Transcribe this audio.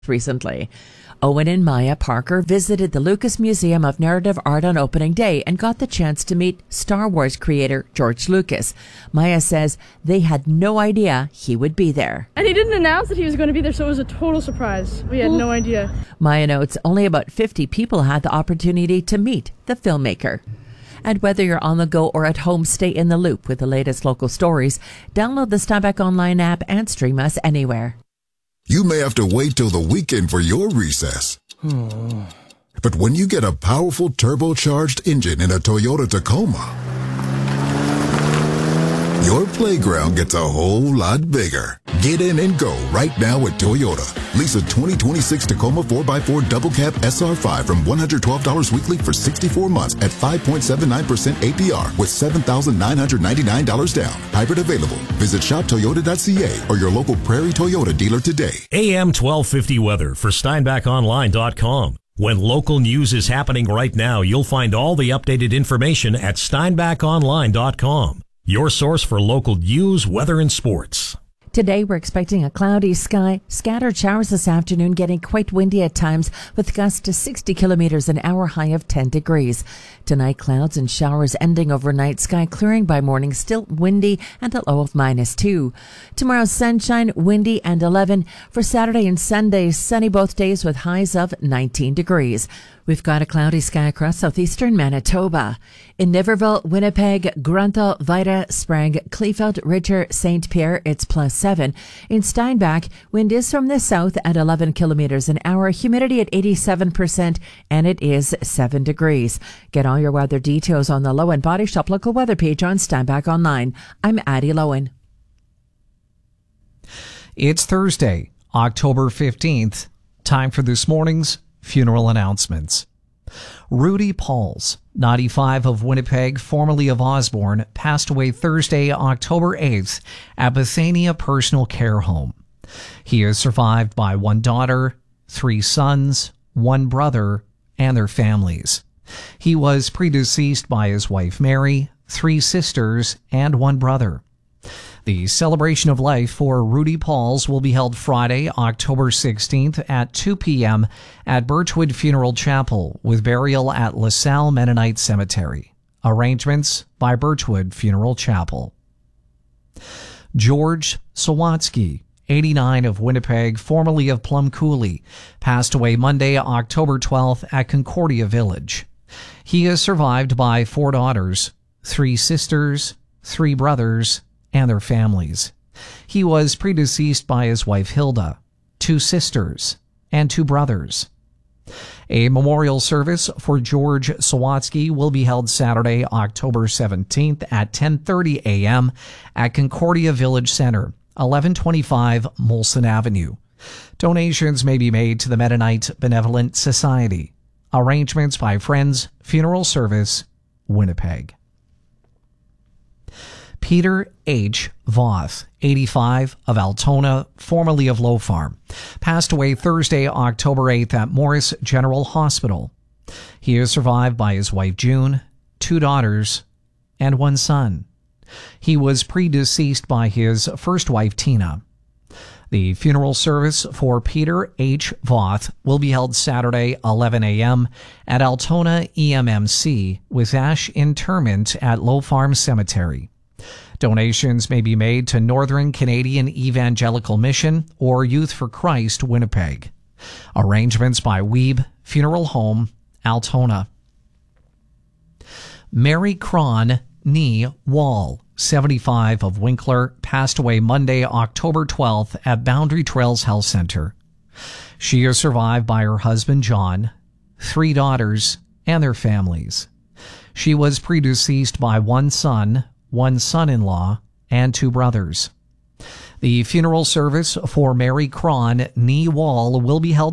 recently. Owen and Maya Parker visited the Lucas Museum of Narrative Art on opening day and got the chance to meet Star Wars creator George Lucas. Maya says they had no idea he would be there. And he didn't announce that he was going to be there, so it was a total surprise. We had no idea. Maya notes only about 50 people had the opportunity to meet the filmmaker. And whether you're on the go or at home, stay in the loop with the latest local stories. Download the Steinbach Online app and stream us anywhere. You may have to wait till the weekend for your recess. But when you get a powerful turbocharged engine in a Toyota Tacoma, your playground gets a whole lot bigger. Get in and go right now at Toyota. Lease a 2026 Tacoma 4x4 Double Cab SR5 from $112 weekly for 64 months at 5.79% APR with $7,999 down. Hybrid available. Visit shoptoyota.ca or your local Prairie Toyota dealer today. AM 1250 weather for SteinbachOnline.com. When local news is happening right now, you'll find all the updated information at SteinbachOnline.com. Your source for local news, weather, and sports. Today, we're expecting a cloudy sky, scattered showers this afternoon, getting quite windy at times with gusts to 60 kilometers an hour, high of 10 degrees. Tonight, clouds and showers ending overnight, sky clearing by morning, still windy and a low of -2. Tomorrow, sunshine, windy and 11. For Saturday and Sunday, sunny both days with highs of 19 degrees. We've got a cloudy sky across southeastern Manitoba. In Niverville, Winnipeg, Grunthal, Vida, Sprague, Kleefeld, Richer, St. Pierre, it's +7. In Steinbach, wind is from the south at 11 kilometers an hour, humidity at 87%, and it is 7 degrees. Get all your weather details on the Lowen Body Shop local weather page on Steinbach Online. I'm Addie Lowen. It's Thursday, October 15th. Time for this morning's funeral announcements. Rudy Pauls, 95 of Winnipeg, formerly of Osborne, passed away Thursday, October 8th at Bethania Personal Care Home. He is survived by one daughter, 3 sons, 1 brother, and their families. He was predeceased by his wife Mary, 3 sisters, and 1 brother. The celebration of life for Rudy Pauls will be held Friday, October 16th at 2 p.m. at Birchwood Funeral Chapel with burial at LaSalle Mennonite Cemetery. Arrangements by Birchwood Funeral Chapel. George Sawatsky, 89 of Winnipeg, formerly of Plum Coulee, passed away Monday, October 12th at Concordia Village. He is survived by 4 daughters, 3 sisters, 3 brothers, and their families. He was predeceased by his wife Hilda, 2 sisters, and 2 brothers. A memorial service for George Sawatsky will be held Saturday, October 17th at 10:30 a.m. at Concordia Village Center, 1125 Molson Avenue. Donations may be made to the Mennonite Benevolent Society. Arrangements by Friends Funeral Service, Winnipeg. Peter H. Voth, 85 of Altona, formerly of Low Farm, passed away Thursday, October 8th at Morris General Hospital. He is survived by his wife June, 2 daughters, and 1 son. He was predeceased by his first wife Tina. The funeral service for Peter H. Voth will be held Saturday, 11 a.m. at Altona EMMC with ash interment at Low Farm Cemetery. Donations may be made to Northern Canadian Evangelical Mission or Youth for Christ, Winnipeg. Arrangements by Weeb Funeral Home, Altona. Mary Cron Nee Wall, 75 of Winkler, passed away Monday, October 12th at Boundary Trails Health Center. She is survived by her husband John, 3 daughters, and their families. She was predeceased by 1 son, 1 son-in-law, and 2 brothers. The funeral service for Mary Cron Nee Wall will be held